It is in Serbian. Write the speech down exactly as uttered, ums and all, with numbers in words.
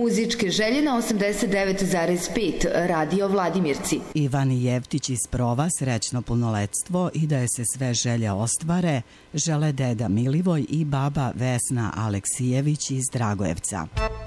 Muzičke želje na osamdeset devet zarez pet Radio Vladimirci. Ivani Jevtić iz Prova srećno punoletstvo i da je se sve želje ostvare žele deda Milivoj i baba Vesna Aleksijević iz Dragojevca.